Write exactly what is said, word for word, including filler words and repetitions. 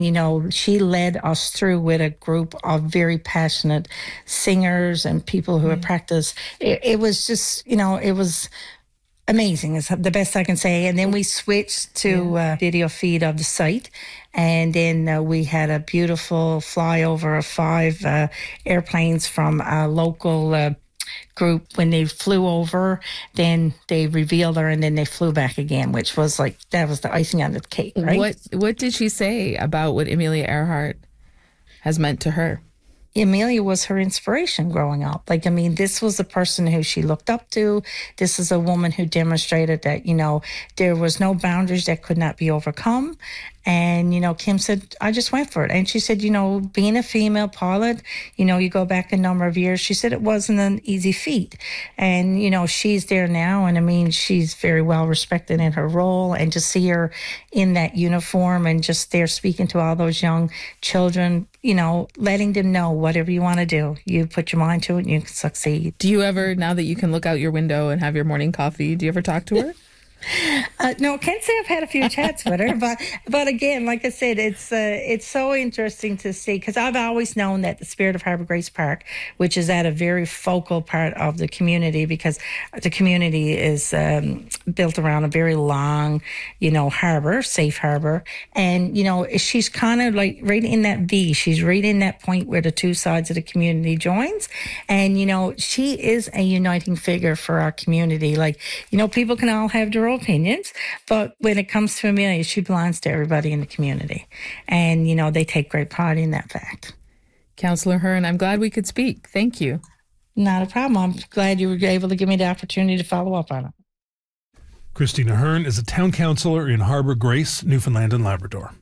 You know, she led us through with a group of very passionate singers and people who Yeah. had practiced. It, it was just, you know, it was amazing is the best I can say. And then we switched to Yeah. uh, video feed of the site. And then uh, we had a beautiful flyover of five uh, airplanes from a local uh, group. When they flew over, then they revealed her and then they flew back again, which was like, that was the icing on the cake, right? What What did she say about what Amelia Earhart has meant to her? Amelia was her inspiration growing up. Like, I mean, this was a person who she looked up to. This is a woman who demonstrated that, you know, there was no boundaries that could not be overcome. And, you know, Kim said, I just went for it. And she said, you know, being a female pilot, you know, you go back a number of years, she said it wasn't an easy feat. And, you know, she's there now. And I mean, she's very well respected in her role. And to see her in that uniform and just there speaking to all those young children, you know, letting them know whatever you want to do, you put your mind to it and you can succeed. Do you ever, now that you can look out your window and have your morning coffee, do you ever talk to her? Uh, no, can't say I've had a few chats with her, but but again, like I said, it's uh, it's so interesting to see, because I've always known that the Spirit of Harbour Grace Park, which is at a very focal part of the community, because the community is um, built around a very long, you know, harbour, safe harbour, and you know she's kind of like right in that V. She's right in that point where the two sides of the community joins, and you know she is a uniting figure for our community. Like, you know, people can all have their opinions, but when it comes to Amelia, she belongs to everybody in the community, and you know they take great pride in that fact. Councillor Hearn, I'm glad we could speak. Thank you. Not a problem. I'm glad you were able to give me the opportunity to follow up on it. Christina Hearn is a town councillor in Harbour Grace, Newfoundland and Labrador.